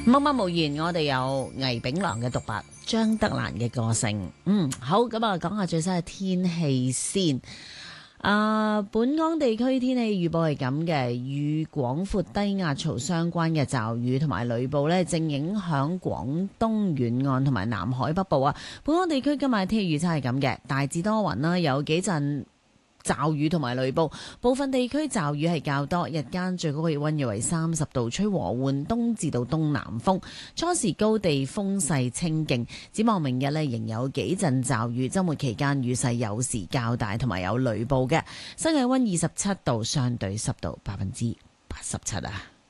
默默無言，我哋有倪炳良嘅獨白，張德蘭嘅個性。好，咁啊，講下最新嘅天氣先。本港地區天氣預報係咁嘅，與廣闊低壓槽相關嘅驟雨同埋雷暴呢，正影響廣東沿岸同埋南海北部啊。本港地區今日天氣預測係咁嘅，大致多雲啦，有幾陣驟雨同埋雷暴，部分地區驟雨係較多，日間最高氣溫約為30度，吹和緩東至到東南風，初時高地風勢清勁。展望明日呢，仍有幾陣驟雨，週末期間雨勢有時較大，同埋有雷暴嘅。室氣溫27度，相對濕度87%啊。